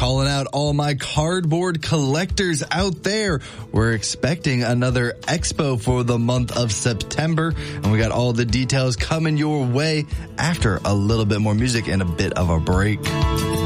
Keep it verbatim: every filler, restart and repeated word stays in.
calling out all my cardboard collectors out there. We're expecting another expo for the month of September, and we got all the details coming your way after a little bit more music and a bit of a break.